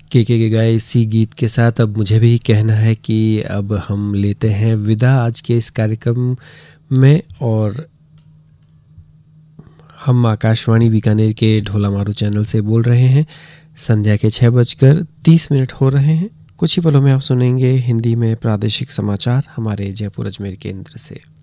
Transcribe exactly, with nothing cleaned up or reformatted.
के के के गाए इसी गीत के साथ अब मुझे भी कहना है कि अब हम लेते हैं विदा आज के इस कार्यक्रम में। और हम आकाशवाणी बीकानेर के ढोला मारू चैनल से बोल रहे हैं। संध्या के छः बजकर तीस मिनट हो रहे हैं। कुछ ही पलों में आप सुनेंगे हिंदी में प्रादेशिक समाचार हमारे जयपुर अजमेर केंद्र से।